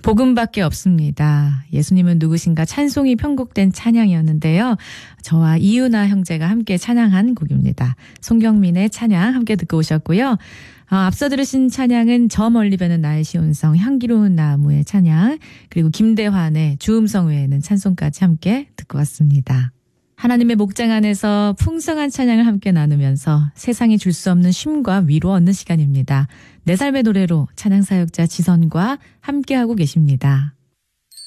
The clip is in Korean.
복음밖에 없습니다. 예수님은 누구신가 찬송이 편곡된 찬양이었는데요. 저와 이유나 형제가 함께 찬양한 곡입니다. 송경민의 찬양 함께 듣고 오셨고요. 앞서 들으신 찬양은 저 멀리 배는 나의 시온성 향기로운 나무의 찬양, 그리고 김대환의 주음성 외에는 찬송까지 함께 듣고 왔습니다. 하나님의 목장 안에서 풍성한 찬양을 함께 나누면서 세상이 줄 수 없는 쉼과 위로 얻는 시간입니다. 내 삶의 노래로 찬양사역자 지선과 함께하고 계십니다.